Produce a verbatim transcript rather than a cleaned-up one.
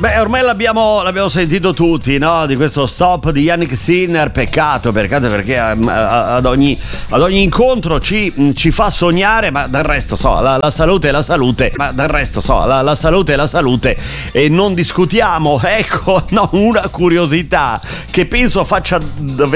Beh, ormai l'abbiamo, l'abbiamo sentito tutti, no? Di questo stop di Yannick Sinner. Peccato, peccato perché um, ad, ogni, ad ogni incontro ci, ci fa sognare, ma del resto so, la, la salute è la salute, ma del resto so, la, la salute è la salute e non discutiamo. Ecco, no, una curiosità che penso faccia davvero